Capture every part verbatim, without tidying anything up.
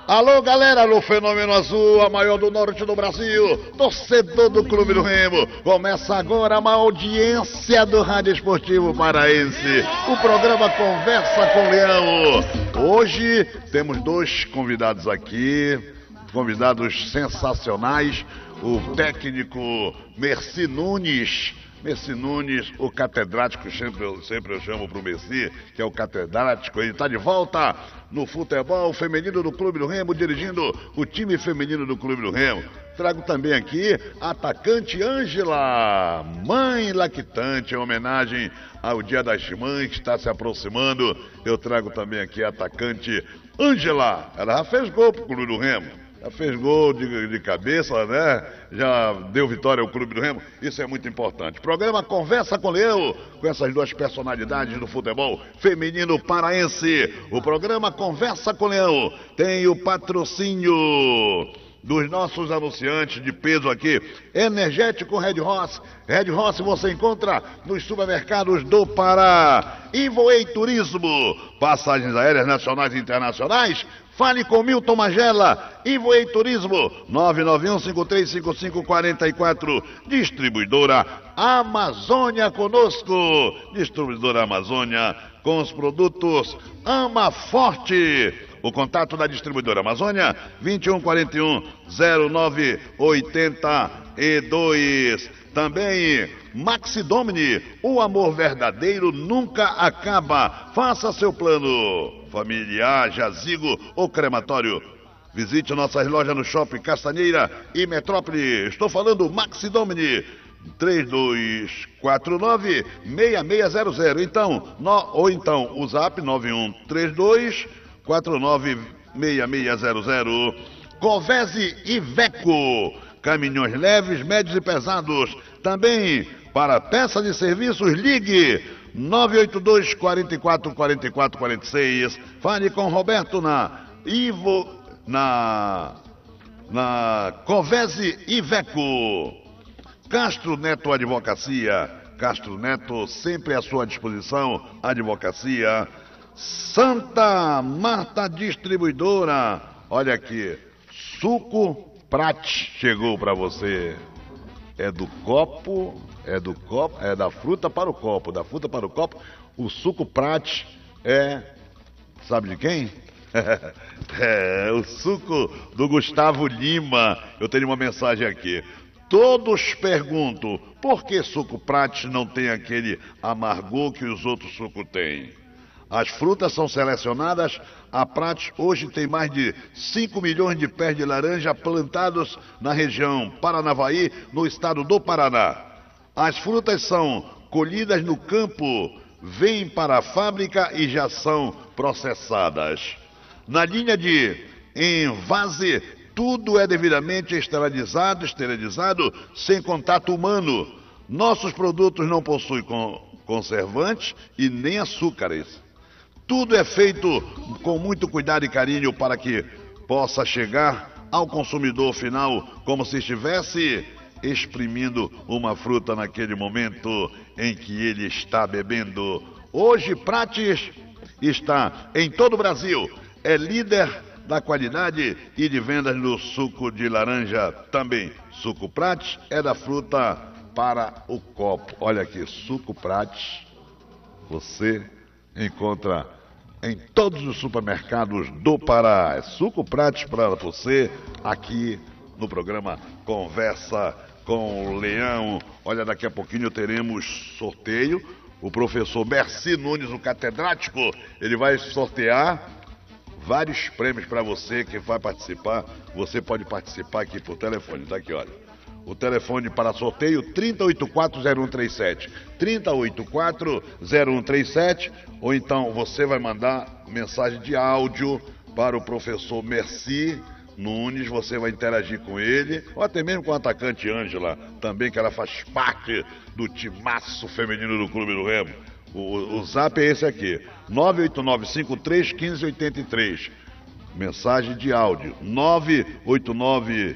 Alô, galera, no Fenômeno Azul, a maior do norte do Brasil, torcedor do Clube do Remo. Começa agora uma audiência do Rádio Esportivo Paraense, o programa Conversa com Leão. Hoje temos dois convidados aqui, convidados sensacionais, o técnico Merci Nunes. Merci Nunes, o catedrático, sempre eu, sempre eu chamo para o Merci, que é o catedrático, ele está de volta no futebol feminino do Clube do Remo, dirigindo o time feminino do Clube do Remo. Trago também aqui a atacante Ângela, mãe lactante, em homenagem ao Dia das Mães que está se aproximando. Eu trago também aqui a atacante Ângela, ela já fez gol para o Clube do Remo. Já fez gol de, de cabeça, né? Já deu vitória ao Clube do Remo. Isso é muito importante. Programa Conversa com Leão, com essas duas personalidades do futebol feminino paraense. O programa Conversa com Leão tem o patrocínio dos nossos anunciantes de peso aqui. Energético Red Horse. Red Horse você encontra nos supermercados do Pará. Ivoei Turismo, passagens aéreas nacionais e internacionais. Fale com Milton Magela, Ivoei Turismo, nove nove um, cinco três cinco cinco, quatro quatro. Distribuidora Amazônia conosco. Distribuidora Amazônia com os produtos Ama Forte. O contato da distribuidora Amazônia, vinte e um, quarenta e um, zero nove, oitenta e dois. Também Maxi Domini, o amor verdadeiro nunca acaba. Faça seu plano familiar, jazigo ou crematório. Visite nossas lojas no Shopping Castanheira e Metrópole. Estou falando Maxi Domini, três dois quatro nove, seis seis zero zero. Então, no, ou então o zap nove um três dois quatro nove seis seis zero zero. Covese e Veco, caminhões leves, médios e pesados. Também para peças e serviços, ligue nove oito dois, quatro quatro, quatro quatro quatro seis. Fale com Roberto na Ivo, na, na Covese e Veco. Castro Neto Advocacia, Castro Neto sempre à sua disposição, advocacia. Santa Marta Distribuidora, olha aqui, suco Prat chegou para você. É do copo, é do copo, é da fruta para o copo, da fruta para o copo. O suco Prat é, sabe de quem? É o suco do Gustavo Lima. Eu tenho uma mensagem aqui. Todos perguntam, por que suco Prat não tem aquele amargor que os outros sucos têm? As frutas são selecionadas. A Prat hoje tem mais de cinco milhões de pés de laranja plantados na região Paranavaí, no estado do Paraná. As frutas são colhidas no campo, vêm para a fábrica e já são processadas. Na linha de envase, tudo é devidamente esterilizado, esterilizado, sem contato humano. Nossos produtos não possuem conservantes e nem açúcares. Tudo é feito com muito cuidado e carinho para que possa chegar ao consumidor final como se estivesse exprimindo uma fruta naquele momento em que ele está bebendo. Hoje, Prates está em todo o Brasil, é líder da qualidade e de vendas no suco de laranja também. Suco Prates é da fruta para o copo. Olha aqui, suco Prates, você encontra em todos os supermercados do Pará. É suco Prates para você aqui no programa Conversa com o Leão. Olha, daqui a pouquinho teremos sorteio. O professor Merci Nunes, o catedrático, ele vai sortear vários prêmios para você que vai participar. Você pode participar aqui por telefone. Tá aqui, olha. O telefone para sorteio trinta e oito quatro zero um três sete, trinta e oito quatro zero um três sete, ou então você vai mandar mensagem de áudio para o professor Merci Nunes, você vai interagir com ele, ou até mesmo com a atacante Ângela, também que ela faz parte do timaço feminino do Clube do Remo. O, o zap é esse aqui, nove oito nove cinco três um cinco oito três, mensagem de áudio, nove oito nove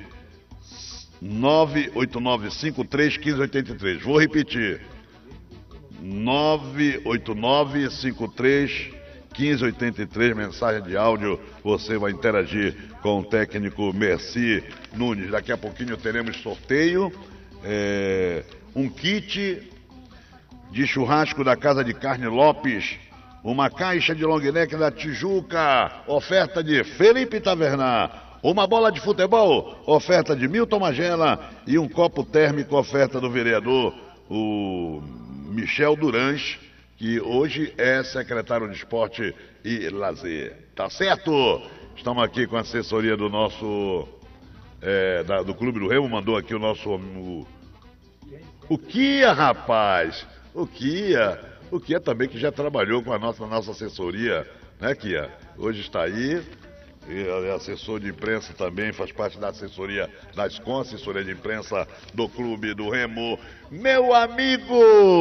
nove oito nove cinco três um cinco oito três. Vou repetir. nove oito nove cinco três quinze oitenta e três, mensagem de áudio, você vai interagir com o técnico Merci Nunes. Daqui a pouquinho teremos sorteio, é, um kit de churrasco da Casa de Carne Lopes, uma caixa de long neck da Tijuca, oferta de Felipe Tavernar, uma bola de futebol, oferta de Milton Magela, e um copo térmico, oferta do vereador, o Michel Durães, que hoje é secretário de Esporte e Lazer. Tá certo? Estamos aqui com a assessoria do nosso, é, da, do Clube do Remo, mandou aqui o nosso, o, o Kia, rapaz, o Kia, o Kia também que já trabalhou com a nossa, nossa assessoria, né, Kia? Hoje está aí, e é assessor de imprensa também, faz parte da assessoria da SCOM, assessoria de imprensa do Clube do Remo. Meu amigo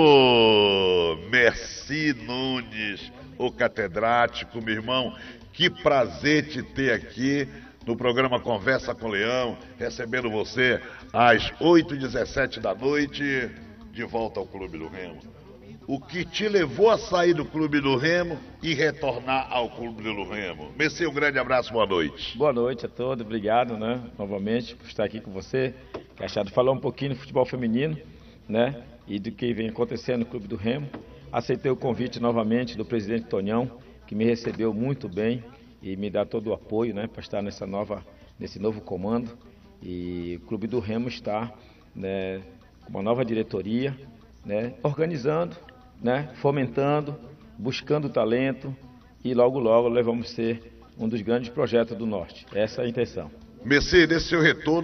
Merci Nunes, o catedrático, meu irmão, que prazer te ter aqui no programa Conversa com Leão, recebendo você às oito e dezessete da noite, de volta ao Clube do Remo. O que te levou a sair do Clube do Remo e retornar ao Clube do Remo? Merci, um grande abraço, boa noite. Boa noite a todos, obrigado, né, novamente por estar aqui com você. Cachado, falar um pouquinho do futebol feminino, né, e do que vem acontecendo no Clube do Remo. Aceitei o convite novamente do presidente Tonhão, que me recebeu muito bem e me dá todo o apoio, né, para estar nessa nova, nesse novo comando. E o Clube do Remo está, né, com uma nova diretoria, né, organizando, né, fomentando, buscando talento, e logo logo nós vamos ser um dos grandes projetos do Norte. Essa é a intenção. Merci, nesse seu retorno